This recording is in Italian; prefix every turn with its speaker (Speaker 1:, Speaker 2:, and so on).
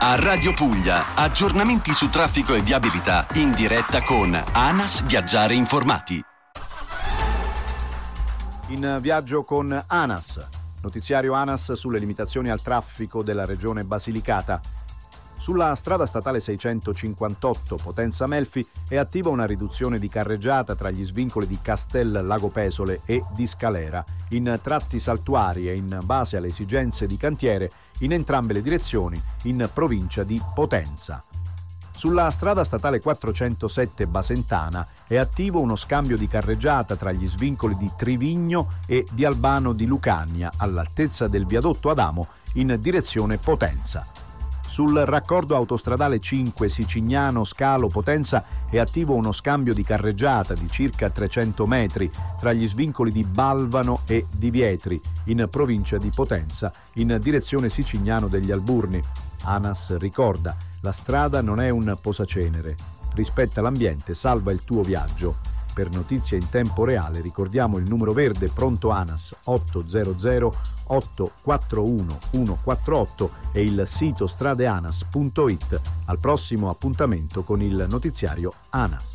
Speaker 1: A Radio Puglia, aggiornamenti su traffico e viabilità in diretta con ANAS Viaggiare Informati.
Speaker 2: In viaggio con ANAS, notiziario ANAS sulle limitazioni al traffico della regione Basilicata. Sulla strada statale 658 Potenza Melfi è attiva una riduzione di carreggiata tra gli svincoli di Castel Lago Pesole e di Scalera, in tratti saltuari e in base alle esigenze di cantiere in entrambe le direzioni in provincia di Potenza. Sulla strada statale 407 Basentana è attivo uno scambio di carreggiata tra gli svincoli di Trivigno e di Albano di Lucania all'altezza del viadotto Adamo in direzione Potenza. Sul raccordo autostradale 5 Sicignano Scalo Potenza è attivo uno scambio di carreggiata di circa 300 metri tra gli svincoli di Balvano e di Vietri in provincia di Potenza in direzione Sicignano degli Alburni. ANAS ricorda: la strada non è un posacenere. Rispetta l'ambiente, salva il tuo viaggio. Per notizie in tempo reale ricordiamo il numero verde pronto ANAS 800 841 148 e il sito stradeanas.it. Al prossimo appuntamento con il notiziario ANAS.